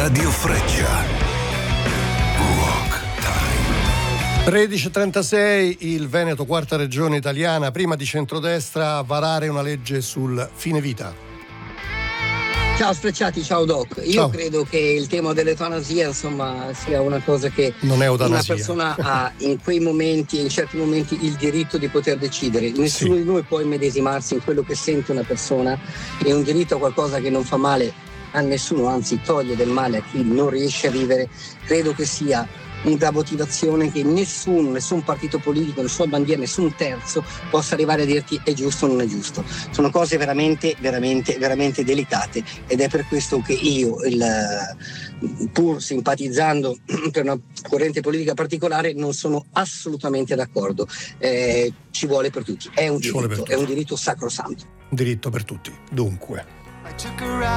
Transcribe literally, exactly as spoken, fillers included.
Radio Freccia. Rock Time. tredici e trentasei, il Veneto, quarta regione italiana, prima di centrodestra a varare una legge sul fine vita. Ciao Sfrecciati, ciao Doc. Io Ciao. credo che il tema dell'eutanasia, insomma, sia una cosa che Non è eutanasia. una persona ha in quei momenti, in certi momenti, il diritto di poter decidere. Nessuno Sì. di noi può immedesimarsi in quello che sente una persona, e un diritto a qualcosa che non fa male a nessuno, anzi toglie del male a chi non riesce a vivere. Credo che sia una motivazione che nessuno, nessun partito politico, nessuna bandiera, nessun terzo possa arrivare a dirti è giusto o non è giusto. Sono cose veramente, veramente, veramente delicate, ed è per questo che io, il, pur simpatizzando per una corrente politica particolare, non sono assolutamente d'accordo. Eh, ci vuole per tutti, è un Ci vuole per diritto, tutti. è un diritto sacrosanto. Diritto per tutti, dunque.